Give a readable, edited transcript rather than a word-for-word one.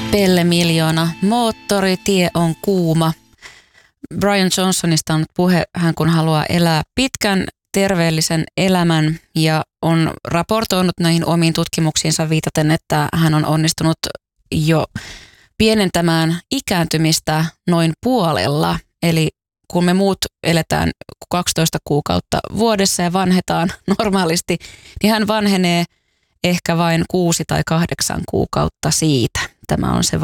Pelle Miljoona. Moottoritie on kuuma. Brian Johnsonista on puhe, hän kun haluaa elää pitkän terveellisen elämän ja on raportoinut näihin omiin tutkimuksiinsa viitaten, että hän on onnistunut jo pienentämään ikääntymistä noin puolella. Eli kun me muut eletään 12 kuukautta vuodessa ja vanhetaan normaalisti, niin hän vanhenee ehkä vain 6 tai 8 kuukautta siitä. Tämä on se